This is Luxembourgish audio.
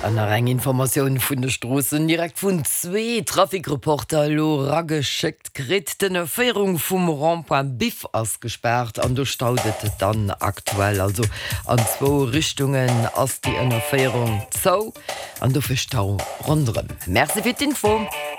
An der eng Information vun de Strossen direkt vun 2 Trafikreporter lo raggeschickt krit den Erfäung vum Rond-Point Bif ausgesperrt an du staudet dann aktuell also an 2 Richtungen ass die Erfäung zo an du fir Stau rondrem. Merci fir d'Info.